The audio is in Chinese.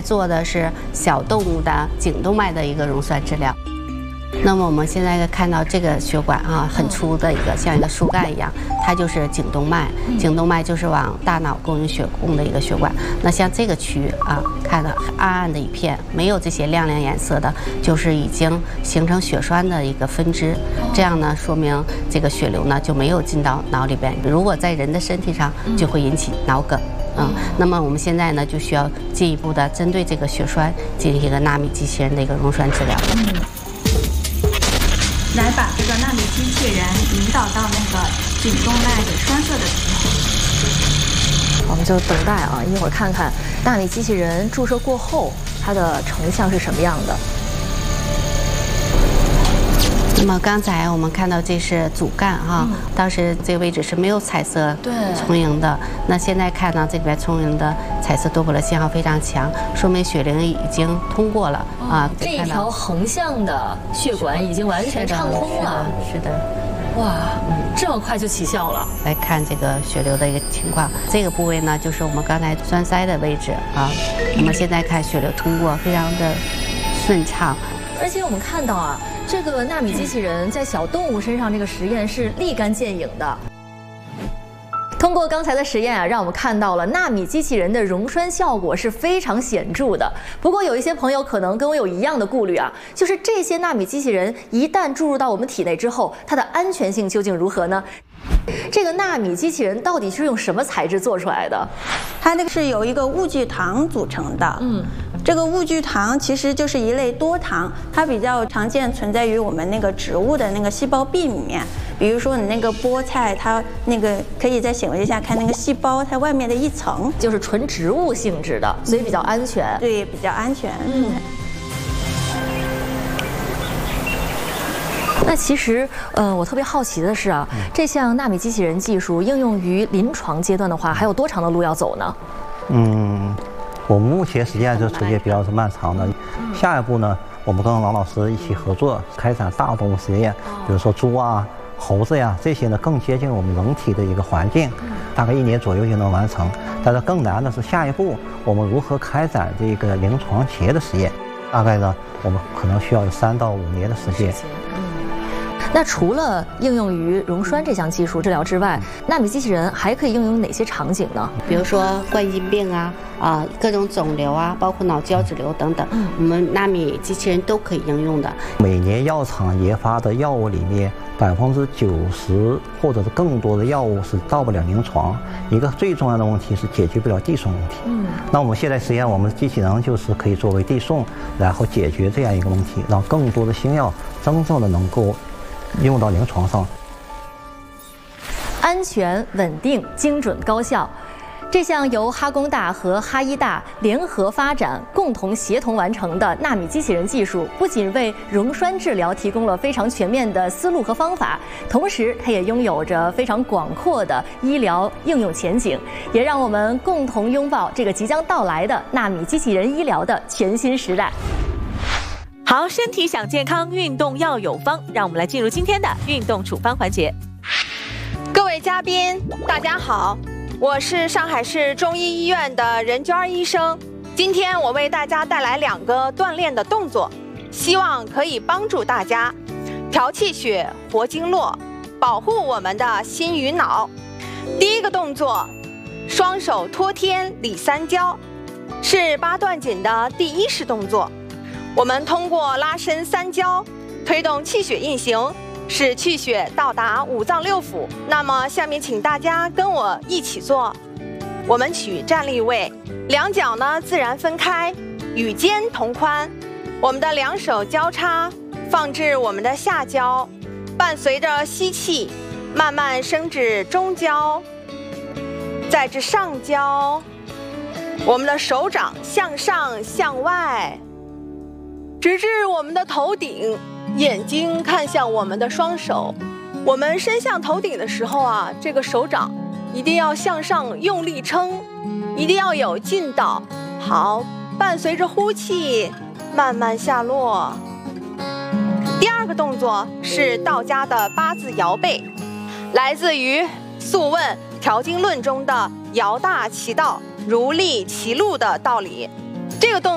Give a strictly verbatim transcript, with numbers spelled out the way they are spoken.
做的是小动物的颈动脉的一个溶栓治疗。那么我们现在看到这个血管啊，很粗的一个，像一个树干一样，它就是颈动脉。颈动脉就是往大脑供应血供的一个血管。那像这个区域啊，看到暗暗的一片，没有这些亮亮颜色的，就是已经形成血栓的一个分支。这样呢，说明这个血流呢就没有进到脑里边。如果在人的身体上，就会引起脑梗。嗯，那么我们现在呢，就需要进一步的针对这个血栓进行一个纳米机器人的一个溶栓治疗。嗯。 来把这个纳米机器人引导到那个颈动脉给栓塞的地方。 我们就等待啊，一会儿看看纳米机器人注射过后它的成像是什么样的。 那么刚才我们看到这是主干哈，嗯、当时这个位置是没有彩色充盈的。那现在看到这里边充盈的彩色多巴胺信号非常强，说明血流已经通过了、哦、啊。 这一条横向的血管已经完全畅通了。 是的。是的哇，嗯，这么快就起效了。 来看这个血流的一个情况，这个部位呢就是我们刚才栓塞的位置啊。那么现在看血流通过非常的顺畅， 而且我们看到啊。这个纳米机器人在小动物身上这个实验是立竿见影的。通过刚才的实验啊，让我们看到了纳米机器人的溶栓效果是非常显著的。不过有一些朋友可能跟我有一样的顾虑啊，就是这些纳米机器人一旦注入到我们体内之后，它的安全性究竟如何呢？这个纳米机器人到底是用什么材质做出来的？ 它那个是由一个物聚糖组成的。嗯。这个物聚糖其实就是一类多糖，它比较常见存在于我们那个植物的那个细胞壁里面。比如说你那个菠菜，它那个可以在显微镜下看那个细胞，它外面的一层就是纯植物性质的，所以比较安全。 对，比较安全。嗯。 那其实，呃，我特别好奇的是啊，这项纳米机器人技术应用于临床阶段的话，还有多长的路要走呢？ 嗯。我们目前实际上就时间比较是漫长的，下一步呢，我们跟王老师一起合作开展大动物实验，比如说猪啊、猴子呀这些呢，更接近我们人体的一个环境，大概一年左右就能完成。但是更难的是下一步，我们如何开展这个临床前的实验，大概呢，我们可能需要有三到五年的时间。 那除了应用于溶栓这项技术治疗之外，纳米机器人还可以应用于哪些场景呢？ 比如说冠心病啊，啊、呃、各种肿瘤啊，包括脑胶质瘤等等，我们纳米机器人都可以应用的。 每年药厂研发的药物里面，百分之九十或者是更多的药物是到不了临床。一个最重要的问题是解决不了递送问题。嗯，那我们现在实验，我们的机器人就是可以作为递送，然后解决这样一个问题，让更多的新药真正的能够用到临床上。 安全、稳定、精准、高效，这项由哈工大和哈医大联合发展、共同协同完成的纳米机器人技术，不仅为溶栓治疗提供了非常全面的思路和方法，同时它也拥有着非常广阔的医疗应用前景，也让我们共同拥抱这个即将到来的纳米机器人医疗的全新时代。 好，身体想健康，运动要有方。让我们来进入今天的运动处方环节。 各位嘉宾，大家好，我是上海市中医医院的任娟医生。今天我为大家带来两个锻炼的动作，希望可以帮助大家调气血、活经络，保护我们的心与脑。第一个动作，双手托天理三焦，是八段锦的第一式动作。我们通过拉伸三焦，推动气血运行，使气血到达五脏六腑。那么下面请大家跟我一起做。我们取站立位，两脚呢自然分开，与肩同宽。我们的两手交叉放置我们的下焦，伴随着吸气，慢慢升至中焦，再至上焦。我们的手掌向上向外，直至我们的头顶，眼睛看向我们的双手。我们伸向头顶的时候啊，这个手掌一定要向上用力撑，一定要有劲道。好，伴随着呼气，慢慢下落。第二个动作是道家的八字摇背，来自于《素问·调经论》中的“摇大其道，如立其路”的道理。这个动